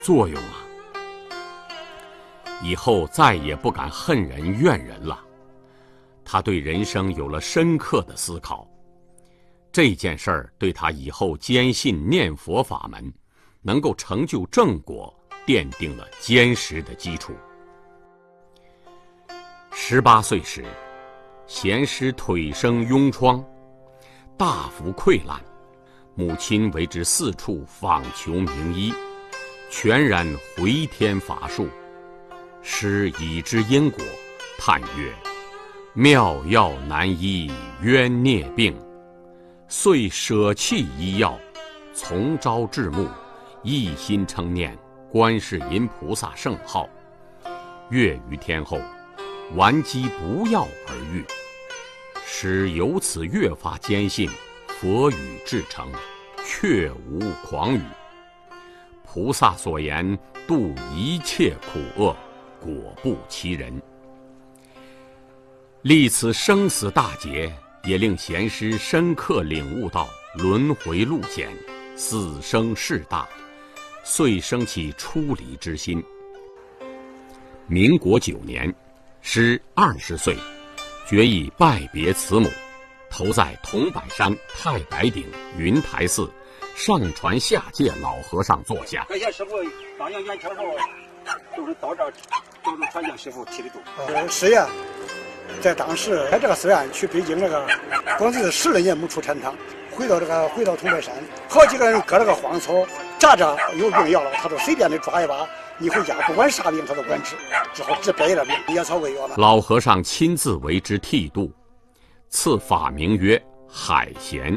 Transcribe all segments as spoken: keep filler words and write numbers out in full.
作用啊。以后再也不敢恨人怨人了，他对人生有了深刻的思考。这件事儿对他以后坚信念佛法门能够成就正果奠定了坚实的基础。十八岁时，贤师腿生痈疮，大幅溃烂，母亲为之四处访求名医，全然回天乏术。师已知因果，叹曰：妙药难医冤孽病，遂舍弃医药，从朝至暮，一心称念观世音菩萨圣号，月于天后，顽疾不药而愈。使由此越发坚信佛语至诚，确无诳语。菩萨所言度一切苦厄，果不其人。历此生死大劫，也令贤师深刻领悟到轮回路险，死生事大，遂生起出离之心。民国九年，师二十岁，决意拜别慈母，投在桐柏山太白顶云台寺上传下界老和尚座下。 感谢师傅当年元朝时候，就是到这儿，就是传向师傅提的住。 呃，师爷在当时在这个寺院去北京那个，光是十来年没出天堂，回到这个回到桐柏山，好几个人割了个荒草，扎着有病要了，他都随便的抓一把，你回家不管啥病他都管治，只好治别的病，野草为药了。 老和尚亲自为之剃度，赐法名曰海贤。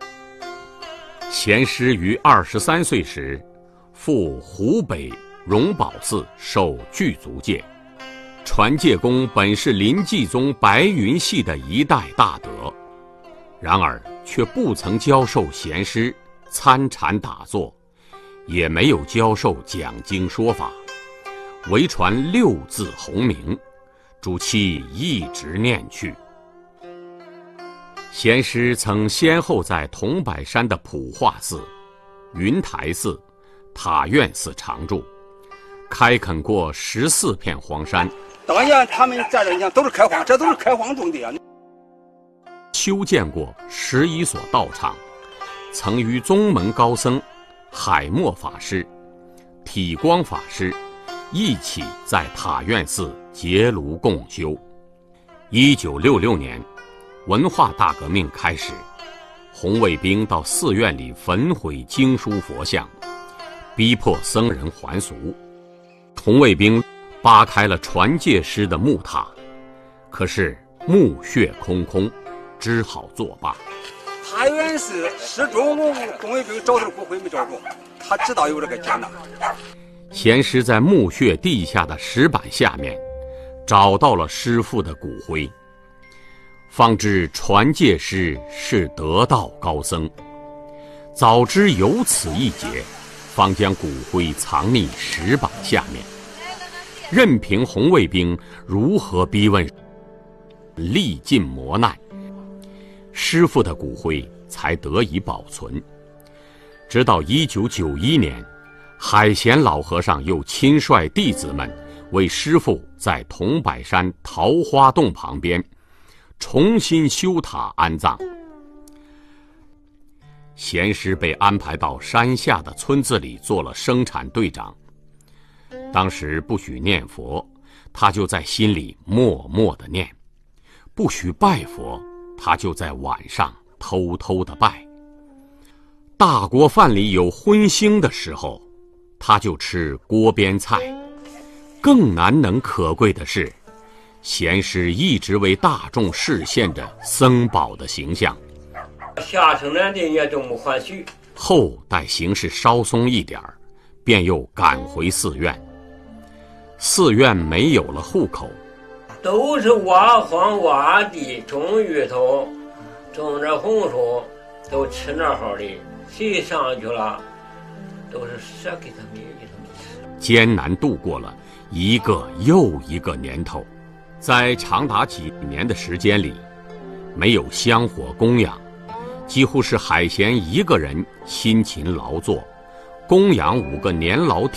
贤师于二十三岁时，赴湖北荣宝寺受具足戒。传戒功本是临济宗白云系的一代大德，然而却不曾教授贤师参禅打坐，也没有教授讲经说法，唯传六字洪名，主其一直念去。贤师曾先后在桐柏山的普化寺、云台寺、塔院寺常住，开垦过十四片荒山。 当年他们在这，你看都是开荒，这都是开荒种地啊。 修建过十一所道场，曾与宗门高僧海默法师、体光法师一起在塔院寺结庐共修。一九六六年，文化大革命开始，红卫兵到寺院里焚毁经书佛像，逼迫僧人还俗。红卫兵扒开了传戒师的木塔，可是墓穴空空，只好作罢。 塔院寺始终红卫兵找他骨灰没找着，他知道有这个劫难。 贤师在墓穴地下的石板下面找到了师父的骨灰，方知传戒师是得道高僧。早知有此一劫，方将骨灰藏匿石板下面，任凭红卫兵如何逼问，历尽磨难，师父的骨灰才得以保存。直到一九九一年，海贤老和尚又亲率弟子们为师父在桐柏山桃花洞旁边重新修塔安葬。贤师被安排到山下的村子里做了生产队长。当时不许念佛，他就在心里默默地念；不许拜佛，他就在晚上偷偷地拜。大锅饭里有荤腥的时候，他就吃锅边菜。更难能可贵的是，贤师一直为大众示现着僧宝的形象。 下城南的也都没还许。 后待形势稍松一点儿，便又赶回寺院。寺院没有了户口， 都是挖荒挖地，种芋头，种着红薯，都吃那好的。谁上去了，都是舍给他们给他们吃。 艰难度过了一个又一个年头，在长达几年的时间里，没有香火供养，几乎是海贤一个人辛勤劳作，供养五个年老体